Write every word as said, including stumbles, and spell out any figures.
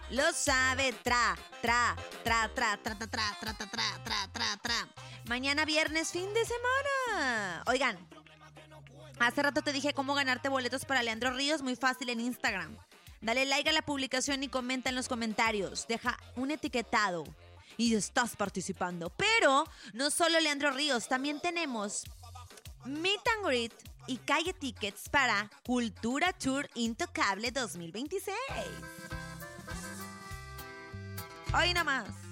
Lo sabe, tra, tra, tra, tra, tra, tra, tra, tra, tra, tra, tra, tra, tra. Mañana viernes, fin de semana. Oigan, hace rato te dije cómo ganarte boletos para Leandro Ríos, muy fácil en Instagram. Dale like a la publicación y comenta en los comentarios. Deja un etiquetado y estás participando. Pero no solo Leandro Ríos, también tenemos Meet and Greet y calle tickets para Cultura Tour Intocable dos mil veintiséis. Hoy nada más.